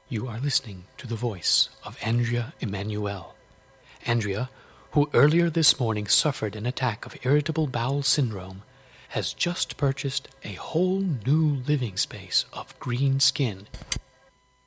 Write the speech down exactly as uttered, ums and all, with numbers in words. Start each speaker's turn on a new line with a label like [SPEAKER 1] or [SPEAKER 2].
[SPEAKER 1] You are listening to the voice of Andrea Emanuel. Andrea, who earlier this morning suffered an attack of irritable bowel syndrome, has just purchased a whole new living space of green skin